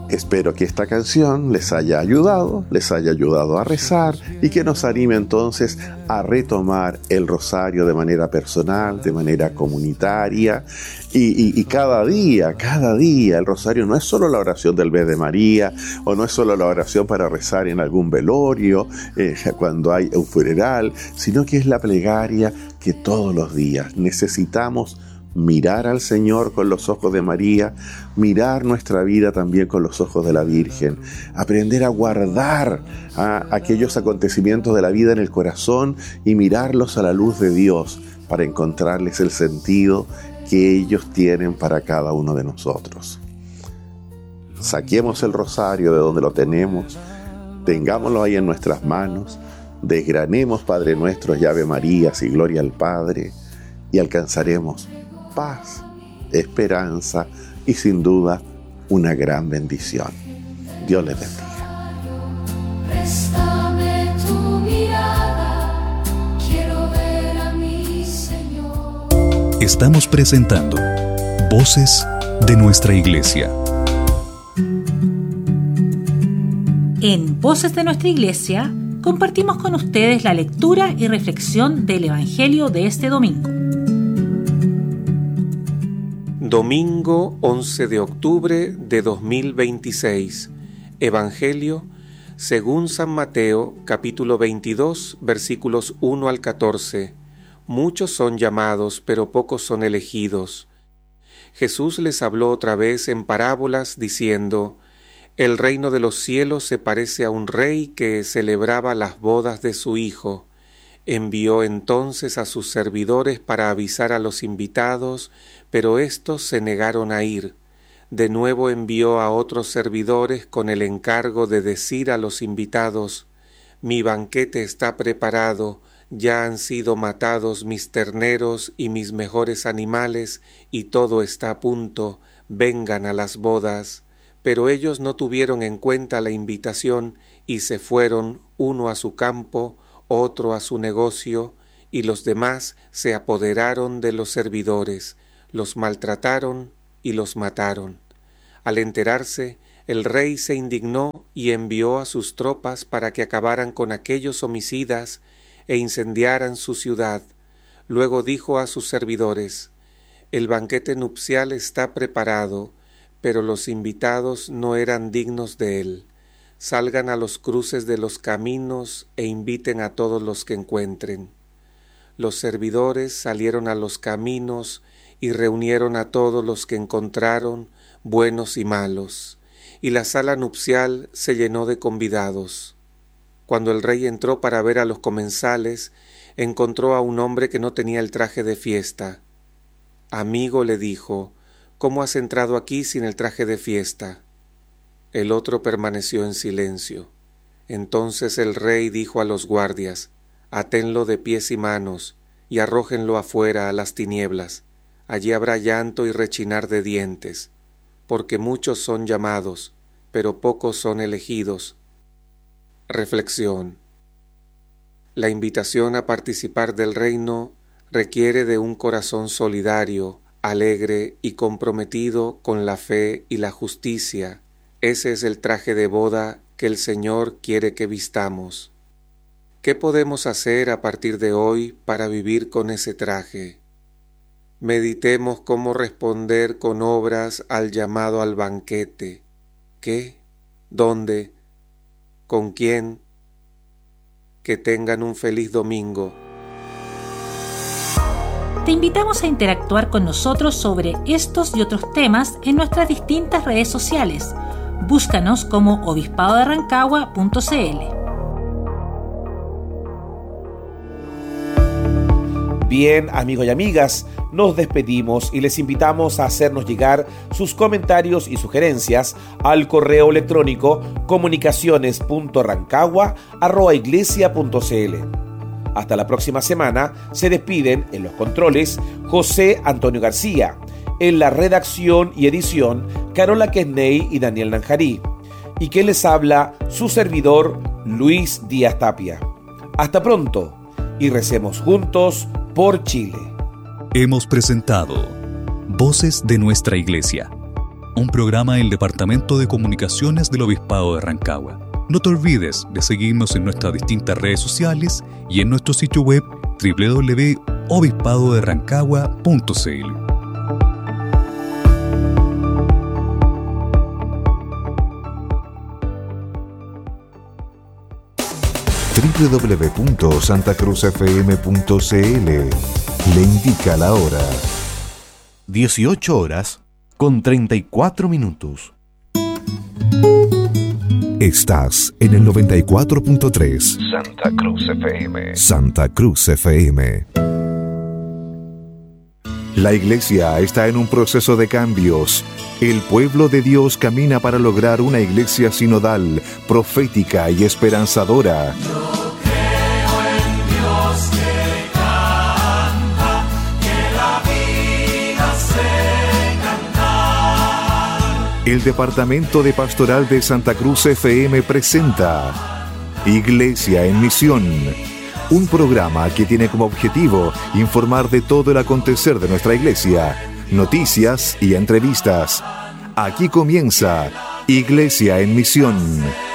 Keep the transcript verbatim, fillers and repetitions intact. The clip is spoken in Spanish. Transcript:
Espero que esta canción les haya ayudado, les haya ayudado a rezar y que nos anime entonces a retomar el rosario de manera personal, de manera comunitaria y, y, y cada día, cada día el rosario no es solo la oración del Ve de María o no es solo la oración para rezar en algún velorio, eh, cuando hay un funeral, sino que es la plegaria que todos los días necesitamos mirar al Señor con los ojos de María, mirar nuestra vida también con los ojos de la Virgen, aprender a guardar a aquellos acontecimientos de la vida en el corazón y mirarlos a la luz de Dios para encontrarles el sentido que ellos tienen para cada uno de nosotros. Saquemos el rosario de donde lo tenemos, tengámoslo ahí en nuestras manos, desgranemos Padre Nuestro y Ave Marías y Gloria al Padre y alcanzaremos paz, esperanza y sin duda una gran bendición. Dios les bendiga. Préstame tu mirada, quiero ver a mi Señor. Estamos presentando Voces de nuestra Iglesia. En Voces de nuestra Iglesia compartimos con ustedes la lectura y reflexión del Evangelio de este domingo. Domingo once de octubre de dos mil veintiséis. Evangelio según San Mateo, capítulo veintidós, versículos uno al catorce. Muchos son llamados, pero pocos son elegidos. Jesús les habló otra vez en parábolas, diciendo: El reino de los cielos se parece a un rey que celebraba las bodas de su hijo. Envió entonces a sus servidores para avisar a los invitados, pero éstos se negaron a ir. De nuevo envió a otros servidores con el encargo de decir a los invitados: Mi banquete está preparado, ya han sido matados mis terneros y mis mejores animales, y todo está a punto, vengan a las bodas. Pero ellos no tuvieron en cuenta la invitación y se fueron, uno a su campo, otro a su negocio, y los demás se apoderaron de los servidores, los maltrataron y los mataron. Al enterarse, el rey se indignó y envió a sus tropas para que acabaran con aquellos homicidas e incendiaran su ciudad. Luego dijo a sus servidores: El banquete nupcial está preparado, pero los invitados no eran dignos de él. Salgan a los cruces de los caminos e inviten a todos los que encuentren. Los servidores salieron a los caminos y reunieron a todos los que encontraron, buenos y malos, y la sala nupcial se llenó de convidados. Cuando el rey entró para ver a los comensales, encontró a un hombre que no tenía el traje de fiesta. Amigo, le dijo, ¿cómo has entrado aquí sin el traje de fiesta? El otro permaneció en silencio. Entonces el rey dijo a los guardias: Atenlo de pies y manos, y arrójenlo afuera a las tinieblas. Allí habrá llanto y rechinar de dientes, porque muchos son llamados, pero pocos son elegidos. Reflexión. La invitación a participar del reino requiere de un corazón solidario, alegre y comprometido con la fe y la justicia. Ese es el traje de boda que el Señor quiere que vistamos. ¿Qué podemos hacer a partir de hoy para vivir con ese traje? Meditemos cómo responder con obras al llamado al banquete. ¿Qué? ¿Dónde? ¿Con quién? Que tengan un feliz domingo. Te invitamos a interactuar con nosotros sobre estos y otros temas en nuestras distintas redes sociales. Búscanos como obispado de rancagua punto c l. Bien, amigos y amigas, nos despedimos y les invitamos a hacernos llegar sus comentarios y sugerencias al correo electrónico comunicaciones punto rancagua arroba iglesia punto c l. Hasta la próxima semana. Se despiden en los controles José Antonio García, en la redacción y edición Carola Quesney y Daniel Nanjarí, y que les habla su servidor Luis Díaz Tapia. Hasta pronto y recemos juntos por Chile. Hemos presentado Voces de nuestra Iglesia. un programa del Departamento de Comunicaciones del Obispado de Rancagua. No te olvides de seguirnos en nuestras distintas redes sociales y en nuestro sitio web doble u doble u doble u punto obispado de rancagua punto c l. doble u doble u doble u punto santa cruz f m punto c l le indica la hora. dieciocho horas con treinta y cuatro minutos. Estás en el noventa y cuatro punto tres. Santa Cruz F M. Santa Cruz F M. La iglesia está en un proceso de cambios. El pueblo de Dios camina para lograr una iglesia sinodal, profética y esperanzadora. El Departamento de Pastoral de Santa Cruz F M presenta Iglesia en Misión, un programa que tiene como objetivo informar de todo el acontecer de nuestra iglesia, noticias y entrevistas. Aquí comienza Iglesia en Misión.